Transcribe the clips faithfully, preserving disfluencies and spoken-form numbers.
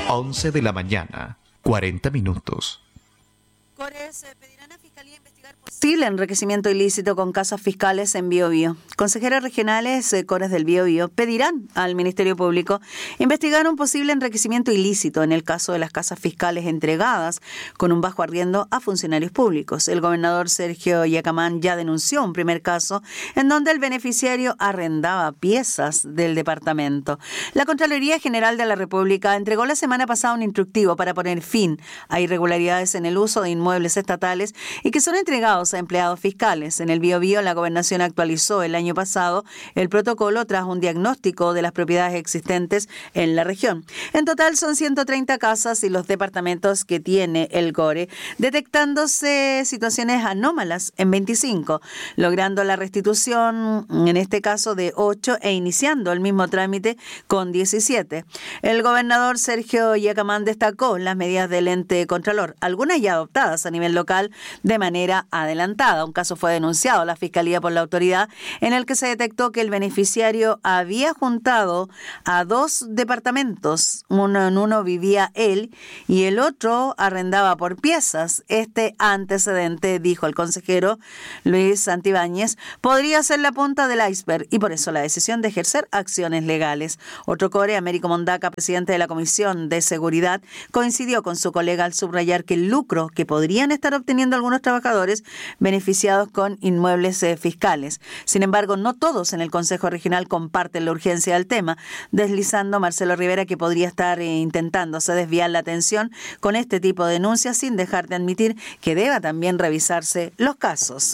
once de la mañana, cuarenta minutos. Cores pedirán a Fiscalía investigar posible enriquecimiento ilícito con casas fiscales en Bío Bío. Consejeros regionales eh, Cores del Bío Bío pedirán al Ministerio Público investigar un posible enriquecimiento ilícito en el caso de las casas fiscales entregadas con un bajo arriendo a funcionarios públicos. El gobernador Sergio Yacamán ya denunció un primer caso en donde el beneficiario arrendaba piezas del departamento. La Contraloría General de la República entregó la semana pasada un instructivo para poner fin a irregularidades en el uso de inmuebles estatales y que son entregados a empleados fiscales. En el Bío Bío, la gobernación actualizó el año pasado el protocolo tras un diagnóstico de las propiedades existentes en la región. En total son ciento treinta casas y los departamentos que tiene el GORE, detectándose situaciones anómalas en veinticinco, logrando la restitución, en este caso, de ocho e iniciando el mismo trámite con diecisiete. El gobernador Sergio Yacamán destacó las medidas del ente Contralor, algunas ya adoptadas a nivel local de manera adelantada. Un caso fue denunciado a la Fiscalía por la autoridad en el que se detectó que el beneficiario había juntado a dos departamentos. Uno en uno vivía él y el otro arrendaba por piezas. Este antecedente, dijo el consejero Luis Santibáñez, podría ser la punta del iceberg y por eso la decisión de ejercer acciones legales. Otro core, Américo Mondaca, presidente de la Comisión de Seguridad, coincidió con su colega al subrayar que el lucro que podrían estar obteniendo algunos trabajadores beneficiados con inmuebles eh, fiscales. Sin embargo, no todos en el Consejo Regional comparten la urgencia del tema, deslizando Marcelo Rivera que podría estar eh, intentándose desviar la atención con este tipo de denuncias sin dejar de admitir que deba también revisarse los casos.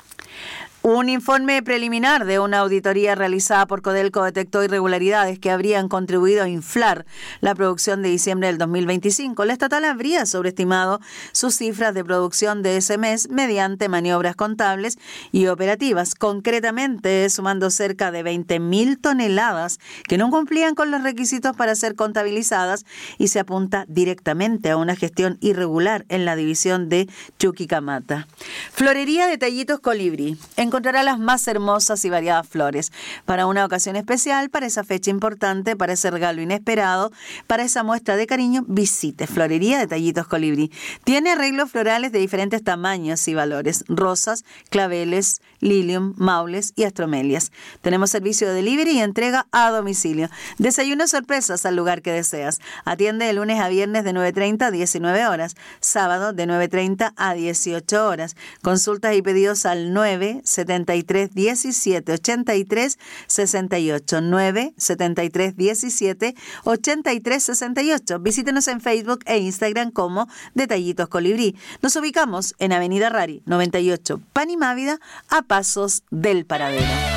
Un informe preliminar de una auditoría realizada por Codelco detectó irregularidades que habrían contribuido a inflar la producción de diciembre del dos mil veinticinco. La estatal habría sobreestimado sus cifras de producción de ese mes mediante maniobras contables y operativas, concretamente sumando cerca de veinte mil toneladas que no cumplían con los requisitos para ser contabilizadas y se apunta directamente a una gestión irregular en la división de Chuquicamata. Florería Detallitos Colibrí. Encontrará las más hermosas y variadas flores para una ocasión especial, para esa fecha importante, para ese regalo inesperado, para esa muestra de cariño. Visite Florería Detallitos Colibrí. Tiene arreglos florales de diferentes tamaños y valores: rosas, claveles, lilium, maules y astromelias. Tenemos servicio de delivery y entrega a domicilio. Desayunos sorpresas al lugar que deseas. Atiende de lunes a viernes de nueve treinta a diecinueve horas, sábado de nueve treinta a dieciocho horas. Consultas y pedidos al nueve setenta y tres diecisiete ochenta y tres sesenta y ocho, nueve setenta y tres diecisiete ochenta y tres sesenta y ocho. Visítenos en Facebook e Instagram como Detallitos Colibrí. Nos ubicamos en Avenida Rari noventa y ocho, Pan y Mávida, a pasos del Paradero.